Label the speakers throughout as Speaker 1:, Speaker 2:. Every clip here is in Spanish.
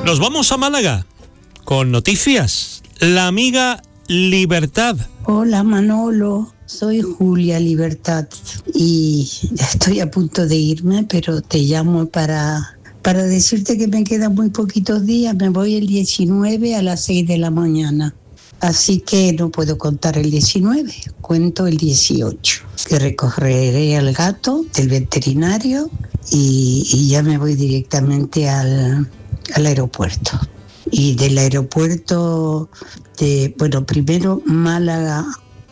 Speaker 1: Nos vamos a Málaga con noticias. La amiga Libertad.
Speaker 2: Hola Manolo, soy Julia Libertad y ya estoy a punto de irme, pero te llamo para decirte que me quedan muy poquitos días. Me voy el 19 a las 6 de la mañana. Así que no puedo contar el 19, cuento el 18, que recogeré al gato del veterinario y ya me voy directamente al aeropuerto. Y del aeropuerto primero Málaga,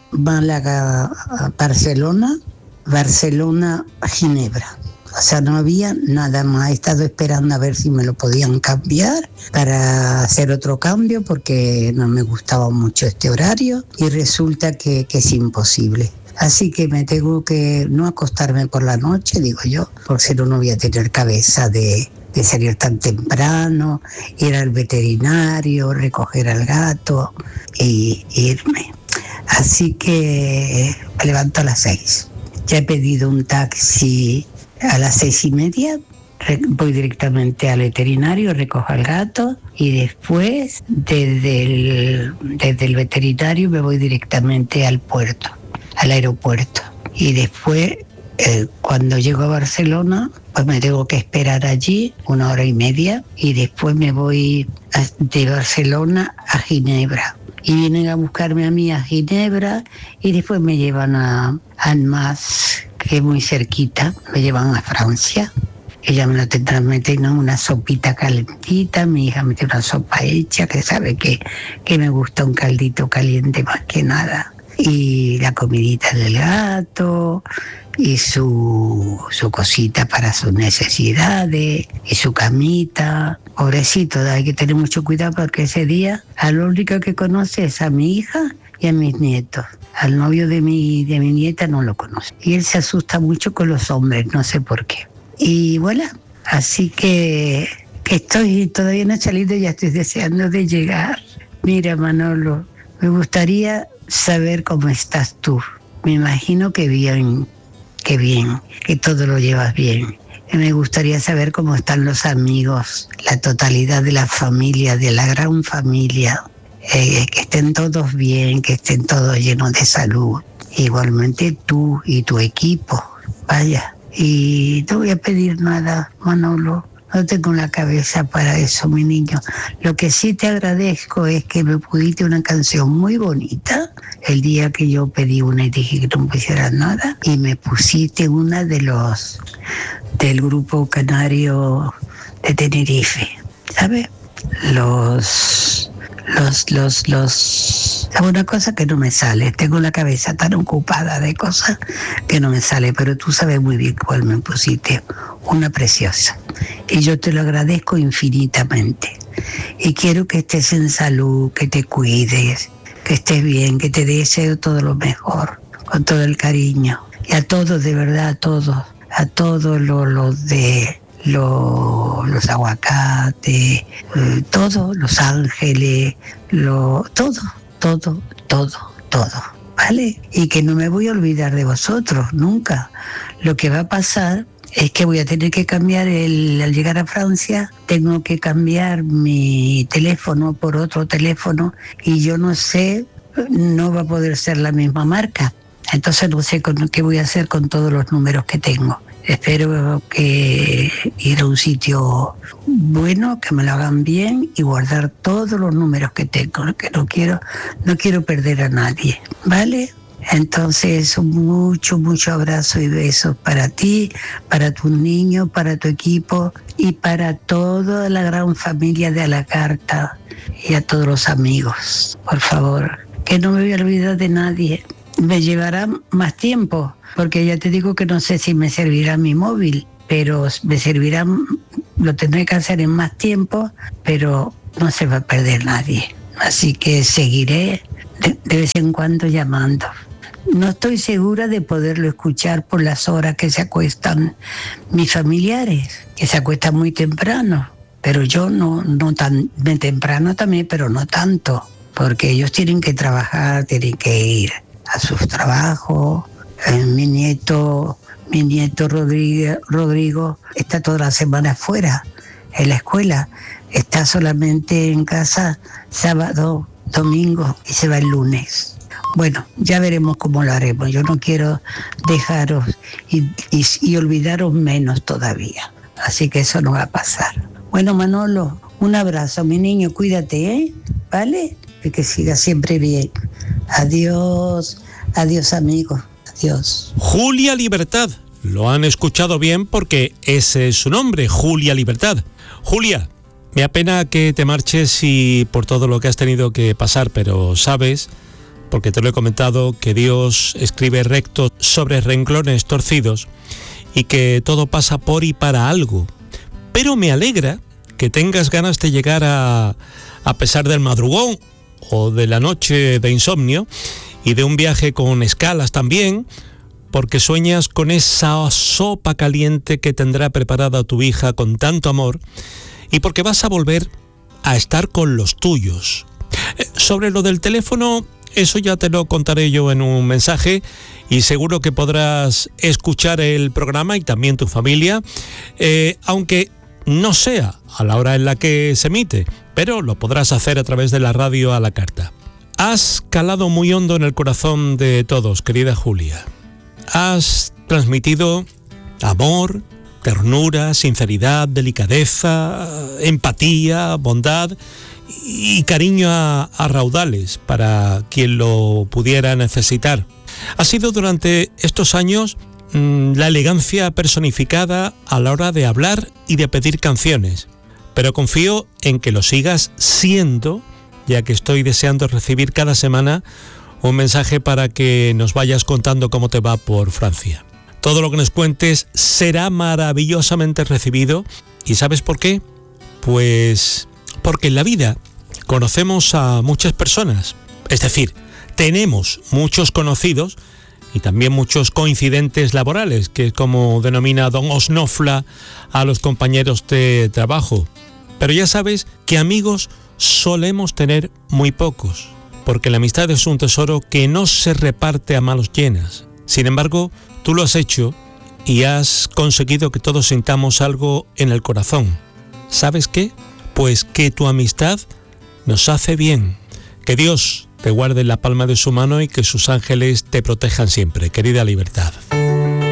Speaker 2: Barcelona, Ginebra. O sea, no había nada más. He estado esperando a ver si me lo podían cambiar para hacer otro cambio porque no me gustaba mucho este horario y resulta que es imposible. Así que me tengo que no acostarme por la noche, digo yo, porque si no, no voy a tener cabeza de salir tan temprano, ir al veterinario, recoger al gato e irme. Así que me levanto a las 6. Ya he pedido un taxi a las 6:30, voy directamente al veterinario, recojo al gato y después desde el veterinario me voy directamente al puerto, al aeropuerto. Y después, cuando llego a Barcelona, pues me tengo que esperar allí 1 hora y media y después me voy de Barcelona a Ginebra. Y vienen a buscarme a mí a Ginebra y después me llevan a Annemasse, que es muy cerquita, me llevan a Francia. Ella me lo tendrá metiendo en una sopita calentita, mi hija me tiene una sopa hecha, que sabe que me gusta un caldito caliente más que nada. Y la comidita del gato, y su cosita para sus necesidades, y su camita. Pobrecito, hay que tener mucho cuidado porque ese día a lo único que conoce es a mi hija y a mis nietos. Al novio de mi nieta no lo conoce. Y él se asusta mucho con los hombres, no sé por qué. Y bueno, así que estoy, todavía no he salido, ya estoy deseando de llegar. Mira, Manolo, me gustaría saber cómo estás tú. Me imagino que bien, que todo lo llevas bien. Me gustaría saber cómo están los amigos, la totalidad de la familia, de la gran familia. Que estén todos bien, que estén todos llenos de salud. Igualmente tú y tu equipo. Vaya. Y no voy a pedir nada, Manolo. No tengo la cabeza para eso, mi niño. Lo que sí te agradezco es que me pusiste una canción muy bonita el día que yo pedí una y dije que no pusiera nada. Y me pusiste una del grupo canario de Tenerife. ¿Sabes? Una cosa que no me sale, tengo la cabeza tan ocupada de cosas que no me sale, pero tú sabes muy bien cuál me pusiste, una preciosa. Y yo te lo agradezco infinitamente. Y quiero que estés en salud, que te cuides, que estés bien, que te deseo todo lo mejor, con todo el cariño. Y a todos, de verdad, a todos los aguacates, todos los ángeles, todo, ¿vale? Y que no me voy a olvidar de vosotros, nunca. Lo que va a pasar es que voy a tener que cambiar al llegar a Francia, tengo que cambiar mi teléfono por otro teléfono y yo no sé, no va a poder ser la misma marca. Entonces no sé qué voy a hacer con todos los números que tengo. Espero que ir a un sitio bueno, que me lo hagan bien y guardar todos los números que tengo, que no quiero perder a nadie, ¿vale? Entonces, mucho abrazo y besos para ti, para tus niños, para tu equipo y para toda la gran familia de A la Carta y a todos los amigos. Por favor, que no me voy a olvidar de nadie. Me llevará más tiempo, porque ya te digo que no sé si me servirá mi móvil, pero me servirá, lo tendré que hacer en más tiempo, pero no se va a perder nadie. Así que seguiré de vez en cuando llamando. No estoy segura de poderlo escuchar por las horas que se acuestan mis familiares, que se acuestan muy temprano, pero yo no tan temprano también, pero no tanto, porque ellos tienen que trabajar, tienen que ir a sus trabajos. Mi nieto Rodrigo está toda la semana afuera en la escuela, está solamente en casa sábado, domingo y se va el lunes. Bueno, ya veremos cómo lo haremos. Yo no quiero dejaros y olvidaros menos todavía. Así que eso no va a pasar. Bueno, Manolo, un abrazo, mi niño, cuídate, ¿eh? ¿Vale? Y que siga siempre bien. Adiós, adiós amigos, adiós.
Speaker 1: Julia Libertad, lo han escuchado bien porque ese es su nombre, Julia Libertad. Julia, me apena que te marches y por todo lo que has tenido que pasar, pero sabes, porque te lo he comentado, que Dios escribe recto sobre renglones torcidos y que todo pasa por y para algo. Pero me alegra que tengas ganas de llegar a pesar del madrugón o de la noche de insomnio y de un viaje con escalas también, porque sueñas con esa sopa caliente que tendrá preparada tu hija con tanto amor y porque vas a volver a estar con los tuyos. Sobre lo del teléfono, eso ya te lo contaré yo en un mensaje y seguro que podrás escuchar el programa y también tu familia, aunque no sea a la hora en la que se emite, pero lo podrás hacer a través de la radio a la carta. Has calado muy hondo en el corazón de todos, querida Julia. Has transmitido amor, ternura, sinceridad, delicadeza, empatía, bondad y cariño a raudales para quien lo pudiera necesitar. Ha sido durante estos años la elegancia personificada a la hora de hablar y de pedir canciones, pero confío en que lo sigas siendo, ya que estoy deseando recibir cada semana un mensaje para que nos vayas contando cómo te va por Francia. Todo lo que nos cuentes será maravillosamente recibido. ¿Y sabes por qué? Pues porque en la vida conocemos a muchas personas, es decir, tenemos muchos conocidos y también muchos coincidentes laborales, que es como denomina don Osnofla a los compañeros de trabajo. Pero ya sabes que amigos solemos tener muy pocos, porque la amistad es un tesoro que no se reparte a manos llenas. Sin embargo, tú lo has hecho y has conseguido que todos sintamos algo en el corazón. ¿Sabes qué? Pues que tu amistad nos hace bien. Que Dios te guarde en la palma de su mano y que sus ángeles te protejan siempre, querida Libertad.